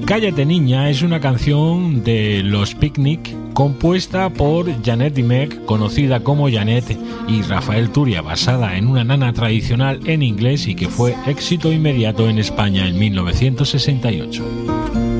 Cállate niña es una canción de Los Picnic compuesta por Janet Dimech, conocida como Janet, y Rafael Turia, basada en una nana tradicional en inglés y que fue éxito inmediato en España en 1968.